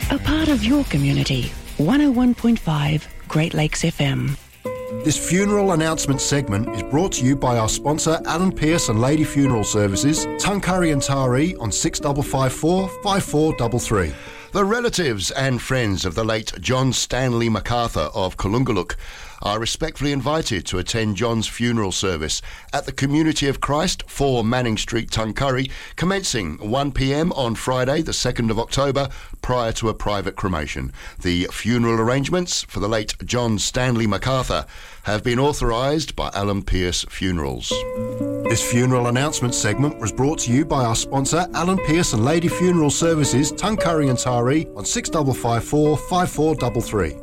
A part of your community. 101.5 Great Lakes FM. This funeral announcement segment is brought to you by our sponsor Alan Pearce and Lady Funeral Services, Tuncurry and Taree on 6554 5433. The relatives and friends of the late John Stanley MacArthur of Kalungalook are respectfully invited to attend John's funeral service at the Community of Christ, 4 Manning Street, Tuncurry, commencing 1 p.m. on Friday, the 2nd of October, prior to a private cremation. The funeral arrangements for the late John Stanley MacArthur have been authorised by Alan Pearce Funerals. This funeral announcement segment was brought to you by our sponsor Alan Pearce and Lady Funeral Services, Tuncurry and Taree on 6554 5433.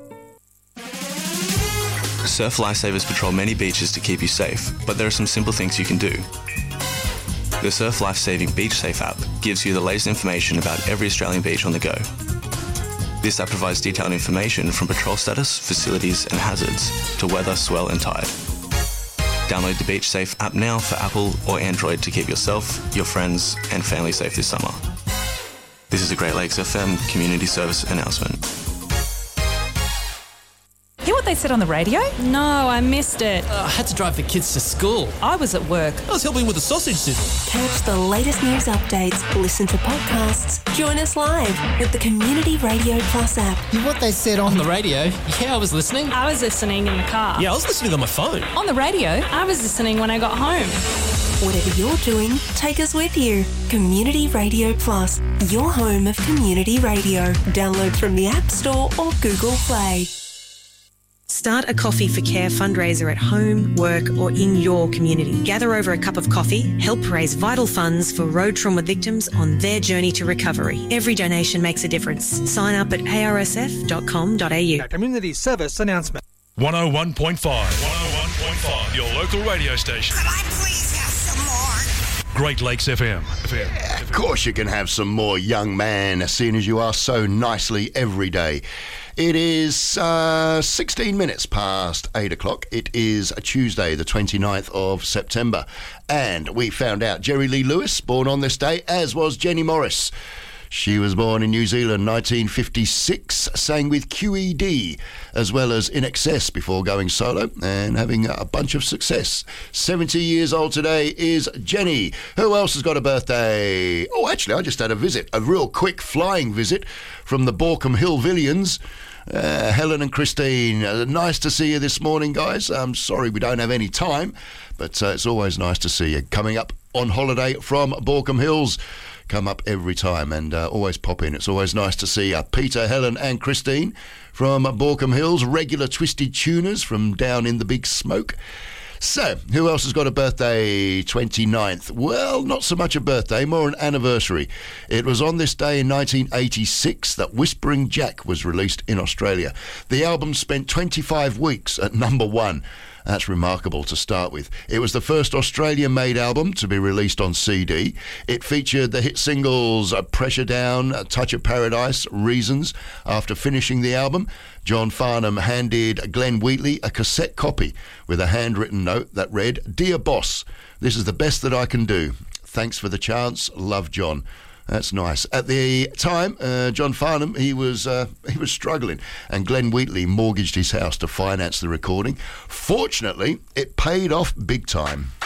Surf Lifesavers patrol many beaches to keep you safe, but there are some simple things you can do. The Surf Lifesaving Beach Safe app gives you the latest information about every Australian beach on the go. This app provides detailed information from patrol status, facilities and hazards to weather, swell and tide. Download the Beach Safe app now for Apple or Android to keep yourself, your friends and family safe this summer. This is a Great Lakes FM community service announcement. Hear what they said on the radio? No, I missed it. I had to drive the kids to school. I was at work. I was helping with the sausage sizzle. Catch the latest news updates, listen to podcasts, join us live with the Community Radio Plus app. Hear what they said on the radio? Yeah, I was listening. I was listening in the car. Yeah, I was listening on my phone. On the radio? I was listening when I got home. Whatever you're doing, take us with you. Community Radio Plus, your home of community radio. Download from the App Store or Google Play. Start a Coffee for Care fundraiser at home, work or in your community. Gather over a cup of coffee, help raise vital funds for road trauma victims on their journey to recovery. Every donation makes a difference. Sign up at arsf.com.au. A community service announcement. 101.5. 101.5, your local radio station. Could I please have some more? Great Lakes FM. Yeah, of course you can have some more, young man, seeing as you are so nicely every day. It is 16 minutes past 8 o'clock. It is a Tuesday, the 29th of September. And we found out Jerry Lee Lewis, born on this day, as was Jenny Morris. She was born in New Zealand, 1956, sang with QED, as well as In Excess before going solo and having a bunch of success. 70 years old today is Jenny. Who else has got a birthday? Oh, actually, I just had a real quick flying visit from the Borkham Hill Villians. Helen and Christine, nice to see you this morning, guys. I'm sorry we don't have any time, but it's always nice to see you. Coming up on holiday from Borkham Hills. Come up every time and always pop in. It's always nice to see Peter, Helen and Christine from Borkham Hills, regular Twisted Tuners from down in the Big Smoke. So, who else has got a birthday? 29th. Well, not so much a birthday, more an anniversary. It was on this day in 1986 that Whispering Jack was released in Australia. The album spent 25 weeks at number 1. That's remarkable to start with. It was the first Australian-made album to be released on CD. It featured the hit singles Pressure Down, Touch of Paradise, Reasons. After finishing the album, John Farnham handed Glenn Wheatley a cassette copy with a handwritten note that read, "Dear Boss, this is the best that I can do. Thanks for the chance. Love, John." That's nice. At the time, John Farnham, he was struggling, and Glenn Wheatley mortgaged his house to finance the recording. Fortunately, it paid off big time.